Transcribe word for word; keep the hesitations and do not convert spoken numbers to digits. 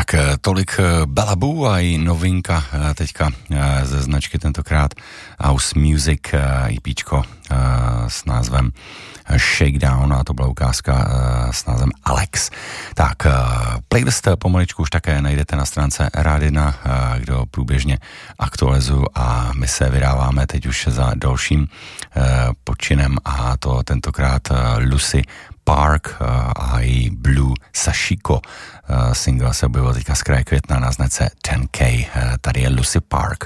Tak tolik Bella Boo a její novinka teďka ze značky tentokrát House Music EPčko s názvem Shakedown, a to byla ukázka s názvem Alex. Tak playlist pomaličku už také najdete na stránce Radina, kde ho průběžně aktualizuju, a my se vydáváme teď už za dalším počinem, a to tentokrát Lucy Park a její Blue Sashiko. Single se objevil teďka z kraje května na značce ten K. Tady je Lucy Park.